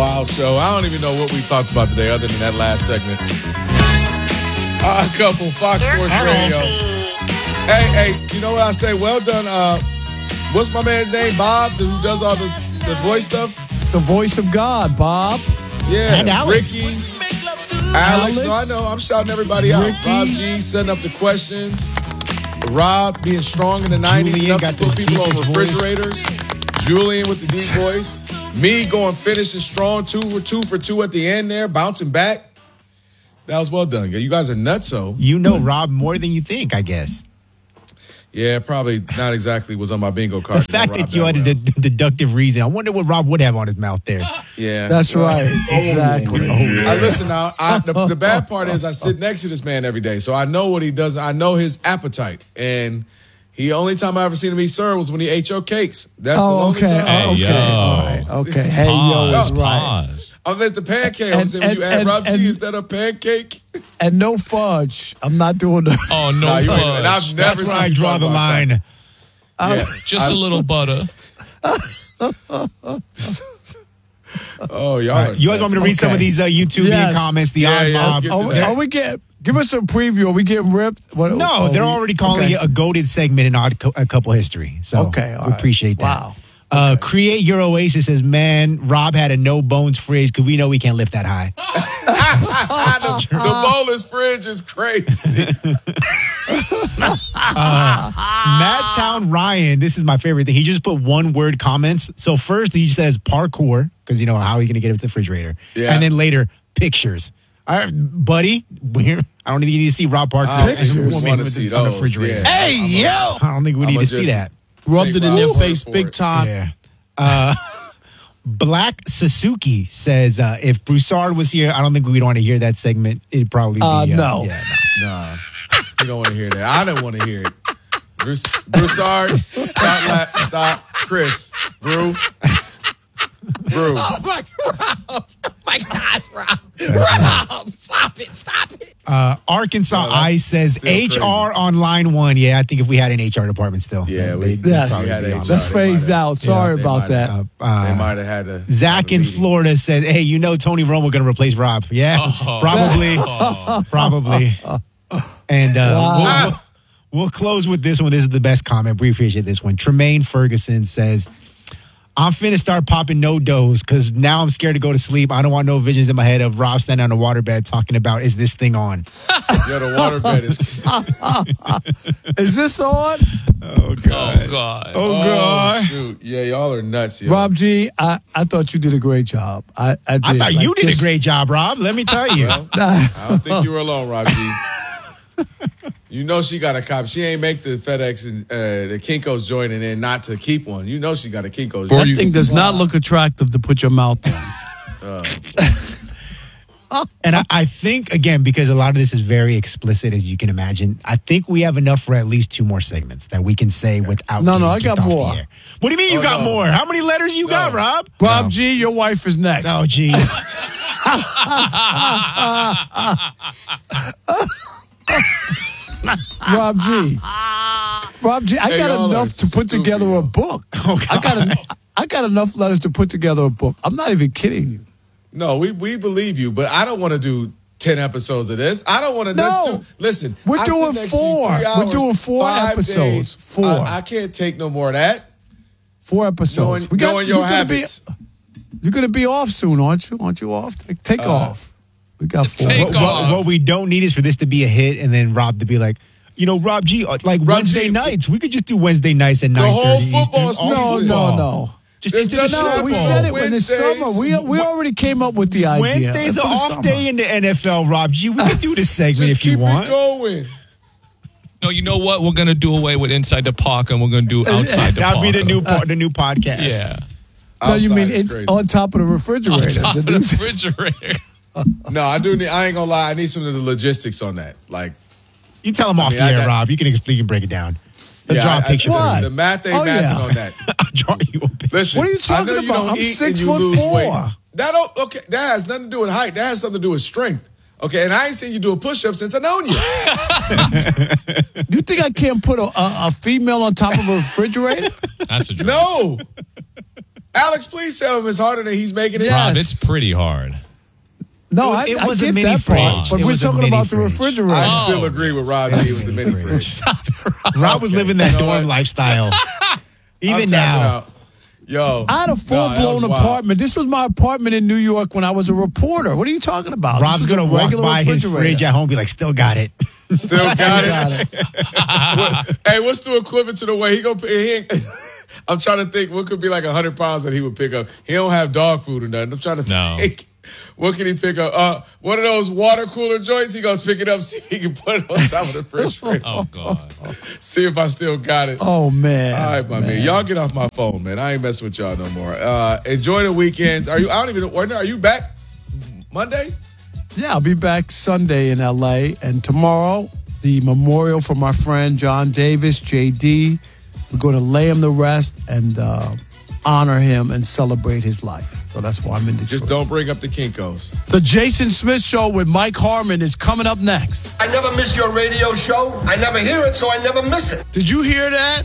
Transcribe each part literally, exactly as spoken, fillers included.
wild show. I don't even know what we talked about today other than that last segment. Uh, a couple Fox Sports Radio. Hey, hey, you know what I say? Well done. Uh, what's my man's name? Bob, who does all the, the voice stuff? The voice of God, Bob. Yeah, and Alex. Ricky, Alex. Alex. No, I know. I'm shouting everybody out. Ricky. Rob G setting up the questions. Rob being strong in the nineties, Julian enough got to put the people on deepest refrigerators. Voice. Julian with the deep voice. Me going finishing strong, two for two for two at the end there, bouncing back. That was well done. You guys are nuts, so. You know Rob more than you think, I guess. Yeah, probably not exactly was on my bingo card. The fact that you had well. a d- deductive reason, I wonder what Rob would have on his mouth there. Yeah. That's right. Exactly. Oh, yeah. I listen now. I, the, the bad part is I sit next to this man every day, so I know what he does. I know his appetite. And the only time I ever seen him eat syrup was when he ate your cakes. That's oh, the only okay. time. Hey, okay. yo. All right. Okay. Hey, pause, yo, is right. Pause. I'm at the pancake. And, I'm saying, when and, you add and, Rob and, G instead of pancake. And no fudge. I'm not doing that. Oh, no Nah, you fudge. ain't- and I've never That's seen where I you draw talk the about line. that. I, Yeah. Just I- a little butter. Oh, y'all. Right, you guys want me to read Okay. some of these uh, YouTube Yes. comments? The Yeah, odd yeah, let's mob. get to are, we, that. are we get? Give us a preview. Are we getting ripped? What, No, are they're we- already calling okay. it a goated segment in odd co- a couple history. So Okay, all we right. appreciate that. Wow. Uh, Create Your Oasis says, man, Rob had a no bones phrase because we know we can't lift that high. the, the bowler's fridge is crazy. Matt Town Ryan, this is my favorite thing. He just put one word comments. So first he says parkour, because you know how are you going to get it with the refrigerator? Yeah. And then later, pictures. All right, buddy, we're, I don't think you need to see Rob Parker. I as a pictures. woman wanna with see the- on the those, refrigerator. yeah. Hey, yo! I don't think we need I'ma to see just- that. Rubbed it in their Rob's face word for big it. time. Yeah. Uh, Black Suzuki says, uh, if Broussard was here, I don't think we'd want to hear that segment. It'd probably be. Uh, no. Yeah, no. Nah, you don't want to hear that. I don't want to hear it. Bruce, Broussard, stop, la- stop, Chris, Brew, Brew. Oh, my, Rob. Oh, my gosh, Rob. Rob, stop it, stop it. Uh, Arkansas No, that's Ice says still H R crazy. on line one. Yeah, I think if we had an H R department still. Yeah, they'd- we- they'd Yes. probably Yeah, be they- on That's They phased might have- out. Sorry they about might that. have- Uh, They might have had to. Zach have a in meeting. Florida said, hey, you know Tony Romo going to replace Rob. Yeah, Oh. probably. Oh. Probably. And uh, Wow. we'll, we'll, we'll close with this one. This is the best comment. We appreciate this one. Tremaine Ferguson says, I'm finna start popping no dose because now I'm scared to go to sleep. I don't want no visions in my head of Rob standing on a waterbed talking about, is this thing on? Yeah, the waterbed is. Is this on? Oh, God. Oh, God. Oh, Oh, God. shoot. Yeah, y'all are nuts. Yo. Rob G, I, I thought you did a great job. I, I, did. I thought Like, you did just- a great job, Rob. Let me tell you. Well, I don't think you were alone, Rob G. You know she got a cop. She ain't make the FedEx and uh, the Kinko's joint and then not to keep one. You know she got a Kinko's That joint. thing does not look attractive to put your mouth on. And I, I think, again, because a lot of this is very explicit, as you can imagine, I think we have enough for at least two more segments that we can say without. No, no, getting I got kicked off more. the air. What do you mean you Oh, got no. more? How many letters you got, Rob? Rob G, your wife is next. Oh, geez. Rob G. Rob G, I Hey, got y'all enough are to put stupid, together yo. a book. Oh, I got en- I got enough letters to put together a book. I'm not even kidding you. No, we, we believe you, but I don't want to do ten episodes of this. I don't want to. No. Listen, We're I sit doing next to you four. three We're hours, doing four five episodes. days. Four. I, I can't take no more of that. Four episodes. Knowing, We got- knowing your you're gonna be- habits. You're going to be off soon, aren't you? Aren't you off? Take, take Uh, off. We got four. Take what, off. what, what we don't need is for this to be a hit and then Rob to be like, you know, Rob G, uh, like Wednesday G- nights. We could just do Wednesday nights at The nine whole thirty football Eastern. season. All No, no, football. no. Just There's into the nothing No, Super we Bowl. said it when it's Wednesdays. summer. We we already came up with the idea. Wednesday's an For the off summer. day in the N F L, Rob G. We can do this segment Just if you keep want. it going. No, you know what? We're going to do away with Inside the Park and we're going to do Outside the That'll Park. be the new po- the new podcast. Yeah. No, you Outside mean is it, crazy. on top of the refrigerator. On top The of the new- refrigerator. No, I do need. I ain't gonna lie. I need some of the logistics on that. Like, You tell him off mean, the I air, got- Rob. You can explain, you can break it down. Let's yeah, draw a I- picture. I, for What? you. The math ain't Oh, mathing yeah. on that. I'll draw you a picture. Listen, What are you talking I know you about? don't I'm eat six and you foot lose four. weight. That don't okay. That has nothing to do with height. That has something to do with strength. Okay, and I ain't seen you do a push up since I known you. You think I can't put a, a, a female on top of a refrigerator? That's a joke. No, Alex, please tell him it's harder than he's making it. Rob, it's pretty hard. No, It I, was- it I was a get mini that part, fridge. but It we're was a talking mini about the fridge. refrigerator. I still Oh. agree with Rob. He was the mini fridge. Stop it, Rob. Rob was living that You know dorm what? lifestyle. Even I'm tapping now. out. Yo. I had a Nah, full that blown was wild. apartment. This was my apartment in New York when I was a reporter. What are you talking about? Rob's This was going a to walk regular by his refrigerator. fridge at home and be like, still got it. Still got it. Got it. What- hey, what's the equivalent to the way he gonna pay? He ain't, I'm trying to think what could be like one hundred pounds that he would pick up. He don't have dog food or nothing. I'm trying to No. think. What can he pick up? Uh, one of those water cooler joints. He goes pick it up, see if he can put it on top of the refrigerator. Oh, God. See if I still got it. Oh, man. All right, my man. Y'all get off my phone, man. I ain't messing with y'all no more. Uh, enjoy the weekends. Are you? I don't even know. Are you back Monday? Yeah, I'll be back Sunday in L A. And tomorrow, the memorial for my friend John Davis, J D. We're going to lay him to rest and uh, honor him and celebrate his life. So that's why I'm in Detroit. Just don't bring up the Kinkos. The Jason Smith Show with Mike Harmon is coming up next. I never miss your radio show. I never hear it, so I never miss it. Did you hear that?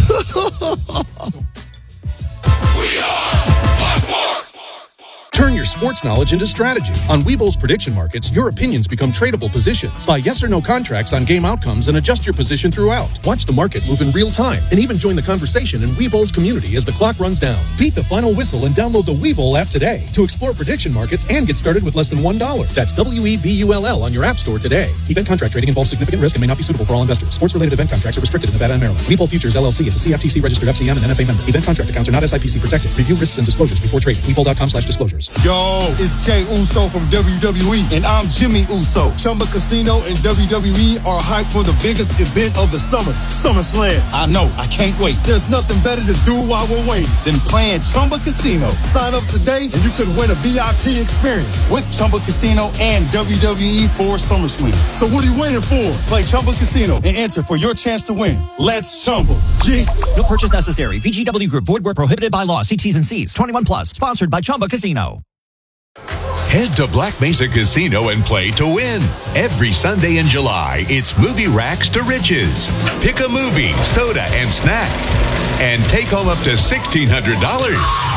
Turn your sports knowledge into strategy. On Webull's prediction markets, your opinions become tradable positions. Buy yes or no contracts on game outcomes and adjust your position throughout. Watch the market move in real time and even join the conversation in Webull's community as the clock runs down. Beat the final whistle and download the Webull app today to explore prediction markets and get started with less than one dollar. That's W E B U L L on your app store today. Event contract trading involves significant risk and may not be suitable for all investors. Sports-related event contracts are restricted in Nevada and Maryland. Webull Futures, L L C is a C F T C registered F C M and N F A member. Event contract accounts are not S I P C protected. Review risks and disclosures before trading. Webull.com slash disclosures. Yo, it's Jay Uso from W W E, and I'm Jimmy Uso. Chumba Casino and W W E are hyped for the biggest event of the summer, SummerSlam. I know, I can't wait. There's nothing better to do while we're waiting than playing Chumba Casino. Sign up today and you could win a V I P experience with Chumba Casino and W W E for SummerSlam. So what are you waiting for? Play Chumba Casino and enter for your chance to win. Let's Chumba. Yeah. No purchase necessary. V G W Group. Void where prohibited by law. See T's and C's. twenty-one plus. Sponsored by Chumba Casino. Head to Black Mesa Casino and play to win. Every Sunday in July, it's Movie Racks to Riches. Pick a movie, soda, and snack. And take home up to sixteen hundred dollars.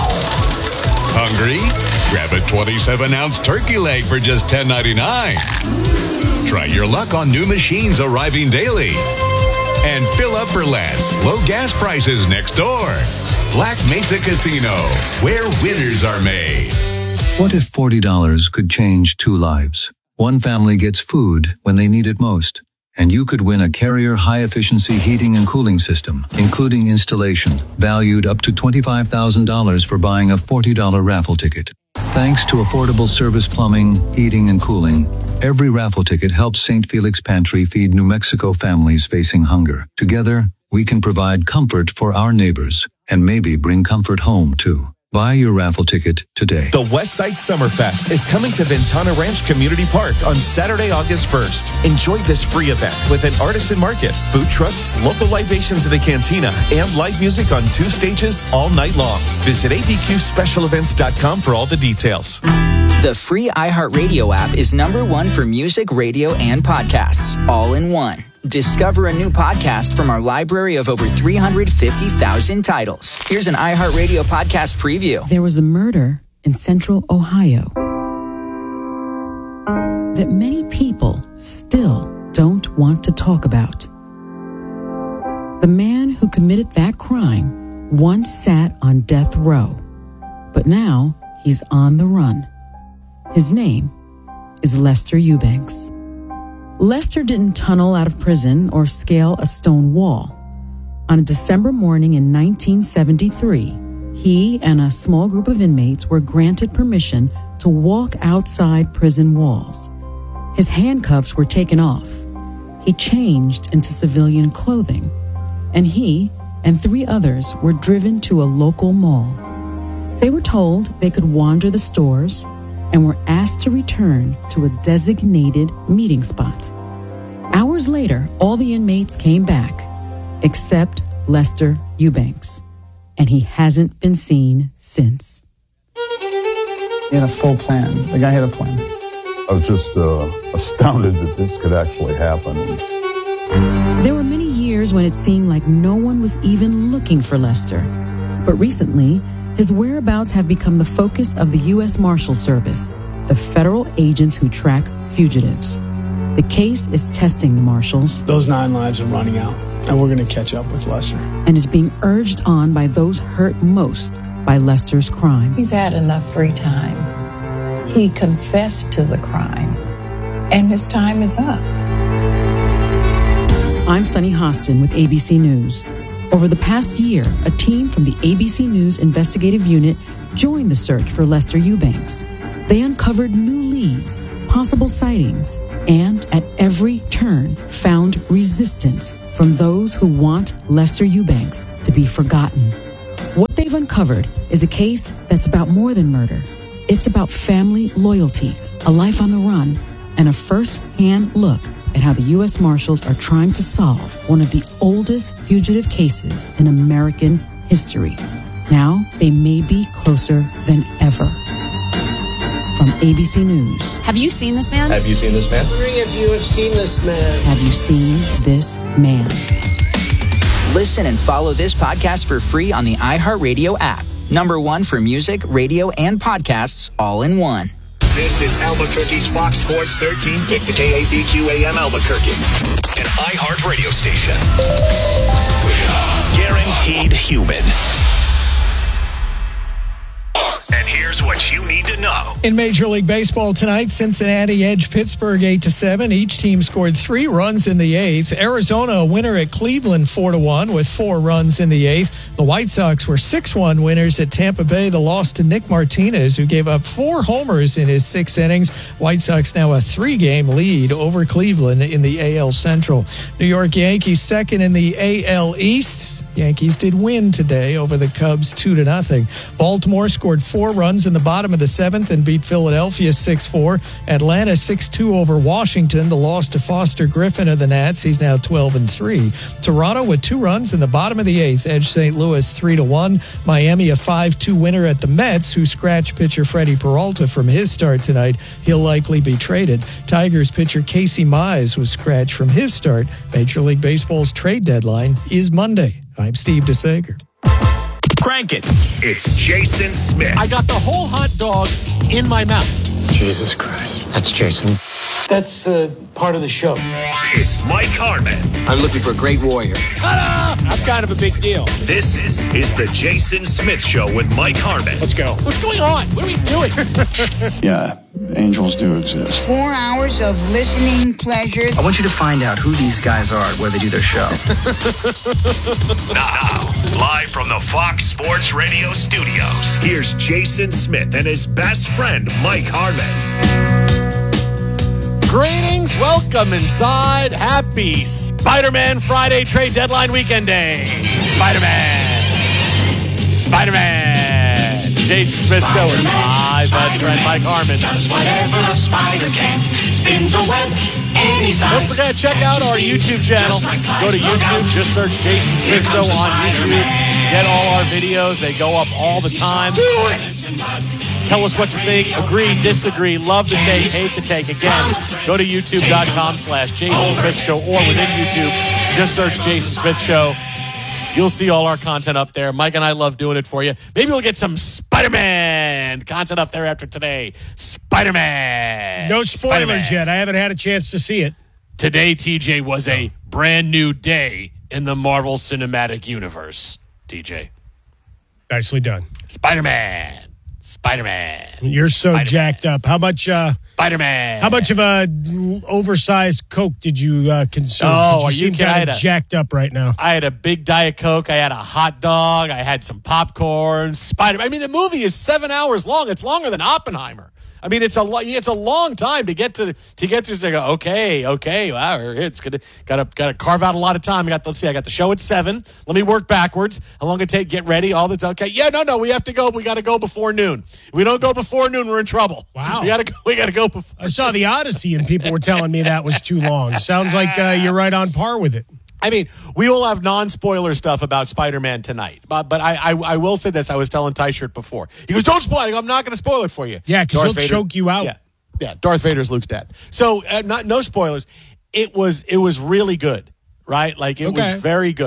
Hungry? Grab a twenty-seven ounce turkey leg for just ten ninety-nine. Try your luck on new machines arriving daily. And fill up for less. Low gas prices next door. Black Mesa Casino, where winners are made. What if forty dollars could change two lives? One family gets food when they need it most, and you could win a Carrier high-efficiency heating and cooling system, including installation, valued up to twenty-five thousand dollars for buying a forty dollars raffle ticket. Thanks to affordable service plumbing, heating, and cooling, every raffle ticket helps Saint Felix Pantry feed New Mexico families facing hunger. Together, we can provide comfort for our neighbors, and maybe bring comfort home, too. Buy your raffle ticket today. The Westside Summerfest is coming to Ventana Ranch Community Park on Saturday, August first. Enjoy this free event with an artisan market, food trucks, local libations in the cantina, and live music on two stages all night long. Visit A B Q special events dot com for all the details. The free iHeartRadio app is number one for music, radio, and podcasts, all in one. Discover a new podcast from our library of over three hundred fifty thousand titles. Here's an iHeartRadio podcast preview. There was a murder in central Ohio that many people still don't want to talk about. The man who committed that crime once sat on death row, but now he's on the run. His name is Lester Eubanks. Lester didn't tunnel out of prison or scale a stone wall. On a December morning in nineteen seventy-three, he and a small group of inmates were granted permission to walk outside prison walls. His handcuffs were taken off. He changed into civilian clothing, and he and three others were driven to a local mall. They were told they could wander the stores and were asked to return to a designated meeting spot. Hours later, all the inmates came back, except Lester Eubanks, and he hasn't been seen since. He had a full plan. The guy had a plan. I was just uh, astounded that this could actually happen. There were many years when it seemed like no one was even looking for Lester. But recently, His whereabouts have become the focus of the U S Marshals Service, the federal agents who track fugitives. The case is testing the Marshals. Those nine lives are running out, and we're going to catch up with Lester. And is being urged on by those hurt most by Lester's crime. He's had enough free time. He confessed to the crime, and his time is up. I'm Sunny Hostin with A B C News. Over the past year, a team from the A B C News investigative unit joined the search for Lester Eubanks. They uncovered new leads, possible sightings, and at every turn found resistance from those who want Lester Eubanks to be forgotten. What they've uncovered is a case that's about more than murder. It's about family loyalty, a life on the run, and a first-hand look at how the U S Marshals are trying to solve one of the oldest fugitive cases in American history. Now, they may be closer than ever. From A B C News. Have you seen this man? Have you seen this man? Wondering if you have seen this man. Have you seen this man? Listen and follow this podcast for free on the iHeartRadio app. Number one for music, radio, and podcasts all in one. This is Albuquerque's Fox Sports thirteen pick, the K A B Q A M Albuquerque, an iHeart radio station. Guaranteed human. And here's what you need to know. In Major League Baseball tonight, Cincinnati edged Pittsburgh eight to seven. Each team scored three runs in the eighth. Arizona a winner at Cleveland four to one with four runs in the eighth. The White Sox were six one winners at Tampa Bay. The loss to Nick Martinez, who gave up four homers in his six innings. White Sox now a three-game lead over Cleveland in the A L Central. New York Yankees second in the A L East. Yankees did win today over the Cubs two to nothing. Baltimore scored four runs in the bottom of the seventh and beat Philadelphia six four. Atlanta six two over Washington. The loss to Foster Griffin of the Nats. He's now twelve and three. Toronto with two runs in the bottom of the eighth edged Saint Louis three to one. Miami a five two winner at the Mets, who scratched pitcher Freddie Peralta from his start tonight. He'll likely be traded. Tigers pitcher Casey Mize was scratched from his start. Major League Baseball's trade deadline is Monday. I'm Steve DeSager. Crank it. It's Jason Smith. I got the whole hot dog in my mouth. Jesus Christ. That's Jason. That's uh, part of the show. It's Mike Harmon. I'm looking for a great warrior. Ta-da! I'm kind of a big deal. This is the Jason Smith Show with Mike Harmon. Let's go. What's going on? What are we doing? Yeah, angels do exist. Four hours of listening pleasure. I want you to find out who these guys are, where they do their show. Now, live from the Fox Sports Radio studios, here's Jason Smith and his best friend, Mike Harmon. Greetings, welcome inside. Happy Spider-Man Friday trade deadline weekend day. Spider-Man. Spider-Man. Jason Smith Show with my best friend Mike Harmon. Does whatever a spider can. Spins a web any size. Don't forget, check out our YouTube channel. Go to YouTube, just search Jason Smith Show on YouTube. Get all our videos. They go up all the time. Do it! Tell us what you think. Agree, disagree, love the take, hate the take. Again, go to youtube.com slash Jason Smith Show, or within YouTube, just search Jason Smith Show. You'll see all our content up there. Mike and I love doing it for you. Maybe we'll get some Spider-Man content up there after today. Spider-Man. No spoilers Spider-Man. yet. I haven't had a chance to see it. Today, T J, was a brand new day in the Marvel Cinematic Universe. T J. Nicely done. Spider-Man. Spider-Man. You're so Spider-Man. jacked up. How much? Uh, Spider-Man. How much of a oversized Coke did you uh, consume? Oh, you are seem you kidding? I kind had of a- jacked up right now. I had a big Diet Coke. I had a hot dog. I had some popcorn. Spider. I mean, the movie is seven hours long. It's longer than Oppenheimer. I mean, it's a lo- it's a long time to get to to get to. Go, okay, okay, wow, it's gonna gotta gotta carve out a lot of time. I got let's see, I got the show at seven. Let me work backwards. How long it take? Get ready. All that's okay. Yeah, no, no, we have to go. We got to go before noon. If we don't go before noon, we're in trouble. Wow, we gotta go. We gotta go before. I saw the Odyssey, and people were telling me that was too long. Sounds like uh, you're right on par with it. I mean, we will have non-spoiler stuff about Spider-Man tonight. But but I, I I will say this. I was telling Ty-Shirt before. He goes, don't spoil it. I go, I'm not going to spoil it for you. Yeah, because he'll Vader- choke you out. Yeah, yeah. Darth Vader's Luke's dad. So uh, not no spoilers. It was it was really good, right? Like it Okay. was very good.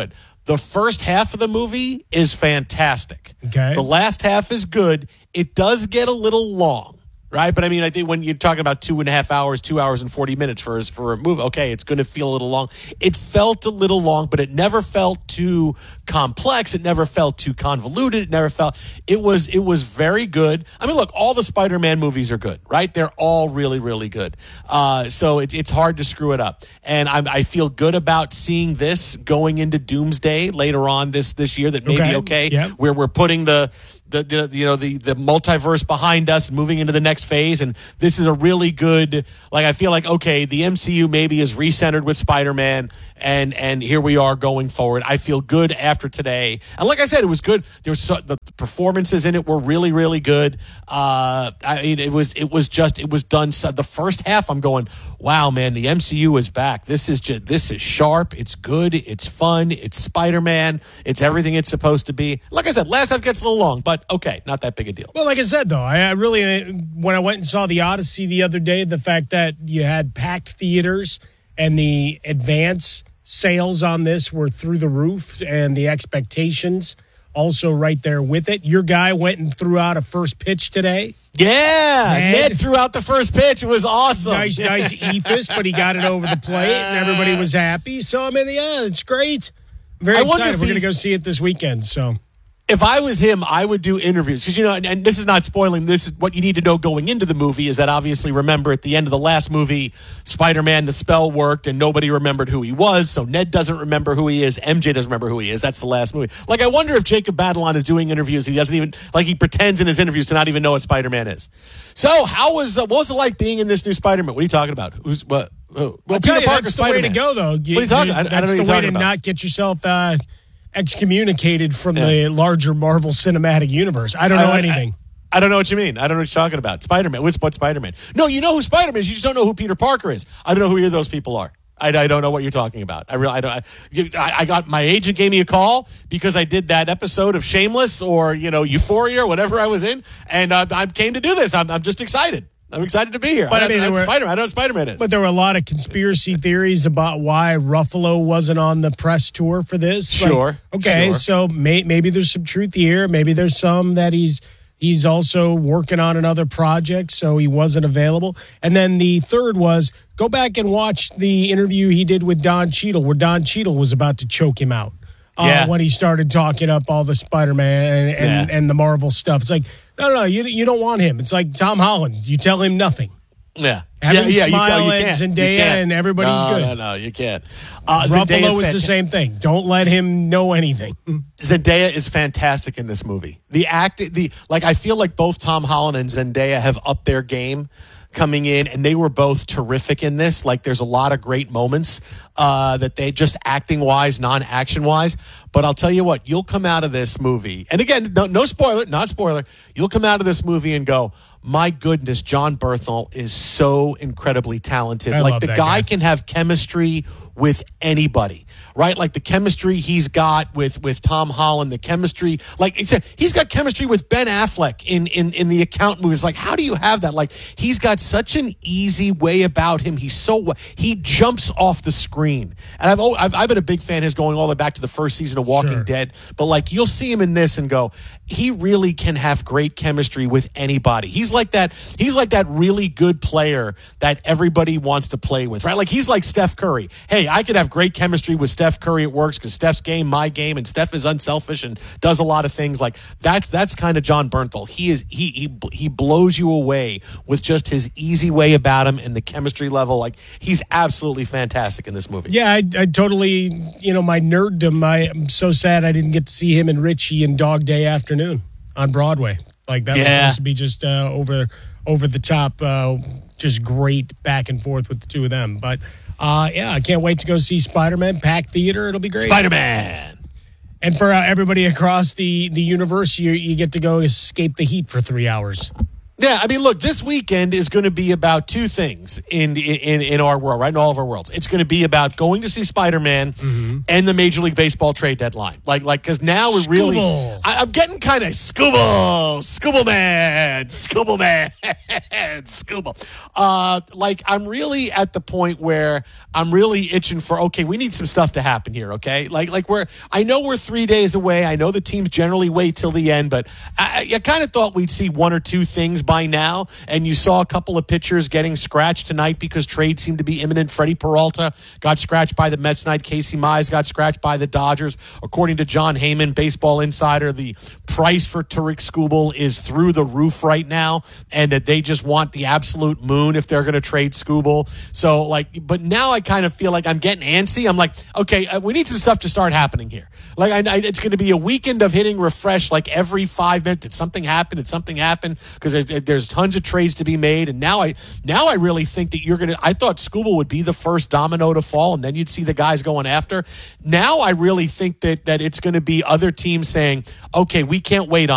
The first half of the movie is fantastic. Okay. The last half is good. It does get a little long. Right, but I mean, I think when you're talking about two and a half hours, two hours and forty minutes for for a movie, okay, it's going to feel a little long. It felt a little long, but it never felt too complex. It never felt too convoluted. It never felt. It was it was very good. I mean, look, all the Spider-Man movies are good, right? They're all really really good. Uh, so it, it's hard to screw it up, and I, I feel good about seeing this going into Doomsday later on this this year. That may Okay. be okay. Yep. Where we're putting the. The, the you know the the multiverse behind us, moving into the next phase, and this is a really good. Like I feel like okay, the M C U maybe is recentered with Spider-Man, and and here we are going forward. I feel good after today, and like I said, it was good. There was so, the performances in it were really really good. Uh, I mean, it was it was just it was done. So the first half, I'm going, wow, man, the M C U is back. This is just this is sharp. It's good. It's fun. It's Spider-Man. It's everything it's supposed to be. Like I said, last half gets a little long, but. Okay, not that big a deal. Well, like I said, though, I, I really, when I went and saw the Odyssey the other day, the fact that you had packed theaters and the advance sales on this were through the roof and the expectations also right there with it. Your guy went and threw out a first pitch today. Yeah, Ned, Ned threw out the first pitch. It was awesome. Nice, nice ethos, but he got it over the plate and everybody was happy. So, I mean, yeah, it's great. Very I wonder excited. if We're going to he's- go see it this weekend, so... If I was him, I would do interviews because, you know, and, and this is not spoiling. This is what you need to know going into the movie is that obviously remember at the end of the last movie, Spider-Man, the spell worked and nobody remembered who he was. So Ned doesn't remember who he is. M J doesn't remember who he is. That's the last movie. Like, I wonder if Jacob Batalon is doing interviews. He doesn't even, like, he pretends in his interviews to not even know what Spider-Man is. So how was, uh, what was it like being in this new Spider-Man? What are you talking about? Who's, what? Who? Well, I'll tell Peter you, Parker, that's the way to Spider-Man. go, though. What You, are you talking? I, I don't know that's what the you're way to talking about. not get yourself uh, excommunicated from Yeah. the larger Marvel Cinematic Universe. I don't know I- I- anything. I don't know what you mean. I don't know what you're talking about. Spider-Man. What's what Spider-Man? No, you know who Spider-Man is. You just don't know who Peter Parker is. I don't know who either of those people are. I, I don't know what you're talking about. I really, I don't. I, you- I, I got my agent gave me a call because I did that episode of Shameless or you know Euphoria or whatever I was in, and uh, I came to do this. I'm, I'm just excited. I'm excited to be here. But, I, I mean, I'm there were- Spider-Man. I know what Spider-Man is. But there were a lot of conspiracy theories about why Ruffalo wasn't on the press tour for this. Like, Sure, okay, sure. so may, maybe there's some truth here. Maybe there's some that he's he's also working on another project, so he wasn't available. And then the third was go back and watch the interview he did with Don Cheadle, where Don Cheadle was about to choke him out. Uh, Yeah. when he started talking up all the Spider-Man and, and, Yeah. and the Marvel stuff. It's like, no, no, you, you don't want him. It's like Tom Holland. You tell him nothing. yeah, Have yeah, him yeah. smile you, at can't. You Zendaya can't. and everybody's no, good. No, no, you can't. Uh, Ruffalo Zendaya's was the fantastic. same thing. Don't let him know anything. Zendaya is fantastic in this movie. The act, the like, I feel like both Tom Holland and Zendaya have upped their game coming in, and they were both terrific in this. Like, there's a lot of great moments uh, that they just acting wise, non action wise. But I'll tell you what, you'll come out of this movie, and again, no, no spoiler, not spoiler. You'll come out of this movie and go, my goodness, John Bernthal is so incredibly talented. I like love the that guy guy. can have chemistry with anybody, right? Like the chemistry he's got with with Tom Holland, the chemistry, like it's- he's got chemistry with Ben Affleck in in in the Account movies. Like, how do you have that? Like, he's got such an easy way about him. He's so he jumps off the screen, and I've al- I've, I've been a big fan of his going all the way back to the first season of Walking Sure. Dead. But like, you'll see him in this and go, he really can have great chemistry with anybody. He's like that. He's like that really good player that everybody wants to play with, right? Like, he's like Steph Curry. Hey, I could have great chemistry with Steph Curry. It works because Steph's game, my game, and Steph is unselfish and does a lot of things. Like, that's that's kind of John Bernthal. He is he he he blows you away with just his easy way about him and the chemistry level. Like, he's absolutely fantastic in this movie. Yeah, I, I totally, you know, my nerddom. I, I'm so sad I didn't get to see him and Richie in Dog Day Afternoon on Broadway. Like, that was Yeah. supposed to be just uh, over over the top, uh, just great back and forth with the two of them. But uh, yeah, I can't wait to go see Spider-Man. Packed theater, it'll be great. Spider-Man. And for uh, everybody across the the universe, you you get to go escape the heat for three hours. Yeah, I mean, look, this weekend is going to be about two things in in in our world, right? In all of our worlds, it's going to be about going to see Spider-Man Mm-hmm. and the Major League Baseball trade deadline. Like, like because now we're really, Scooble. I, I'm getting kind of Scooble, Scooble man, Scooble man, Scooble. Uh, like I'm really at the point where I'm really itching for. Okay, we need some stuff to happen here. Okay, like like we're I know we're three days away. I know the teams generally wait till the end, but I, I kind of thought we'd see one or two things by now, and you saw a couple of pitchers getting scratched tonight because trade seemed to be imminent. Freddie Peralta got scratched by the Mets tonight. Casey Mize got scratched by the Dodgers. According to John Heyman, Baseball Insider, the price for Tariq Skubal is through the roof right now, and that they just want the absolute moon if they're going to trade Skubal. So, like, but now I kind of feel like I'm getting antsy. I'm like, okay, uh, we need some stuff to start happening here. Like, I, I, it's going to be a weekend of hitting refresh like every five minutes. Did something happen? Did something happen? Because there's, there's tons of trades to be made, and now I now I really think that you're going to. I thought Skubal would be the first domino to fall, and then you'd see the guys going after. Now I really think that that it's going to be other teams saying, okay, we can't wait on